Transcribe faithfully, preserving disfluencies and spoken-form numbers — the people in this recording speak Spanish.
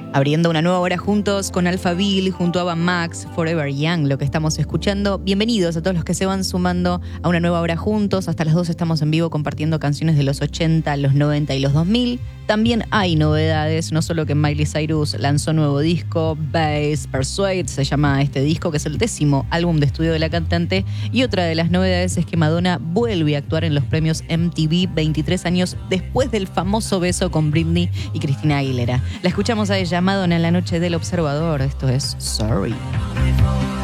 Abriendo una nueva hora juntos con Alphaville, junto a Ava Max, Forever Young, lo que estamos escuchando. Bienvenidos a todos los que se van sumando a una nueva hora juntos. Hasta las dos estamos en vivo compartiendo canciones de los ochenta, los noventa y los dos mil. También hay novedades, no solo que Miley Cyrus lanzó nuevo disco, Bass Persuade se llama este disco, que es el décimo álbum de estudio de la cantante. Y otra de las novedades es que Madonna vuelve a actuar en los premios M T V veintitrés años después del famoso beso con Britney y Christina Aguilera. La escuchamos a ella, Madonna, en la noche del Observador. Esto es Sorry.